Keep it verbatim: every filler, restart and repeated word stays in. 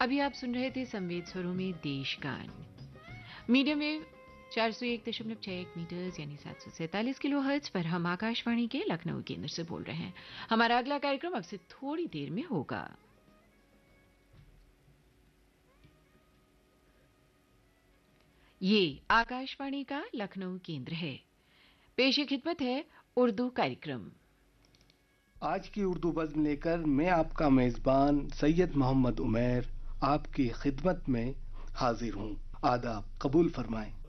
अभी आप सुन रहे थे संवेद स्वरों में देश गान। मीडियम वेव चार सौ एक दशमलव छह एक मीटर्स यानी सात सौ सैंतालीस किलो हर्ट्ज पर हम आकाशवाणी के लखनऊ केंद्र से बोल रहे हैं। हमारा अगला कार्यक्रम अब से थोड़ी देर में होगा। ये आकाशवाणी का लखनऊ केंद्र है। पेश खिदमत है उर्दू कार्यक्रम। आज की उर्दू बज़्म लेकर मैं आपका मेजबान सैयद मोहम्मद उमैर आपकी खिदमत में हाजिर हूँ। आदाब कबूल फरमाएं।